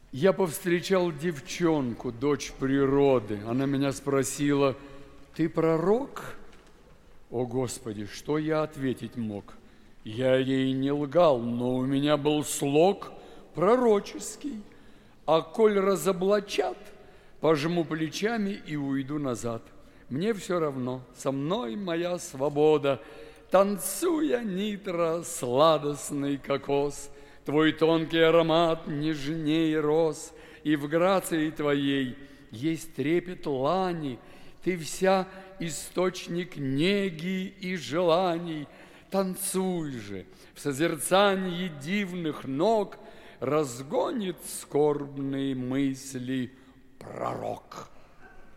Я повстречал девчонку, дочь природы. Она меня спросила: ты пророк? О, Господи, что я ответить мог? Я ей не лгал, но у меня был слог пророческий. А коль разоблачат, пожму плечами и уйду назад. Мне все равно, со мной моя свобода. Танцуя, нитро, сладостный кокос, твой тонкий аромат нежнее роз, и в грации твоей есть трепет лани. Ты вся источник неги и желаний. Танцуй же, в созерцании дивных ног разгонит скорбные мысли пророк.